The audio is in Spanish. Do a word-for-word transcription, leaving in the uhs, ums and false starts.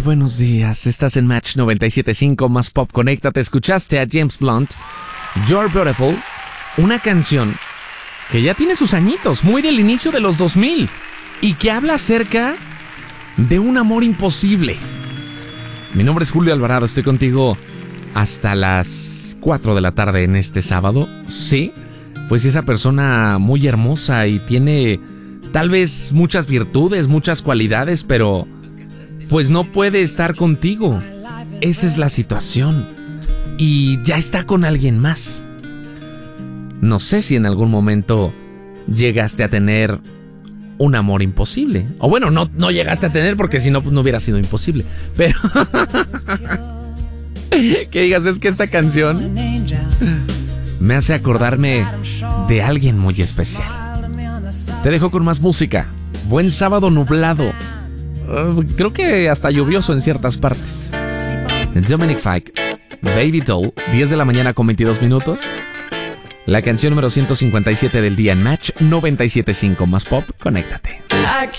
buenos días. Estás en Match noventa y siete punto cinco más Pop. Conéctate. Escuchaste a James Blunt, You're Beautiful, una canción que ya tiene sus añitos, muy del inicio de los dos mil, y que habla acerca de un amor imposible. Mi nombre es Julio Alvarado, estoy contigo hasta las cuatro de la tarde en este sábado. Sí, pues esa persona muy hermosa y tiene tal vez muchas virtudes, muchas cualidades, pero pues no puede estar contigo. Esa es la situación. Y ya está con alguien más. No sé si en algún momento llegaste a tener un amor imposible. O bueno, no, no llegaste a tener, porque si no, pues no hubiera sido imposible. Pero que digas, es que esta canción me hace acordarme de alguien muy especial. Te dejo con más música. Buen sábado nublado. Uh, creo que hasta lluvioso en ciertas partes. Dominic Fike, Baby Doll, diez de la mañana con veintidós minutos. La canción número ciento cincuenta y siete del día en Match noventa y siete punto cinco más Pop. Conéctate.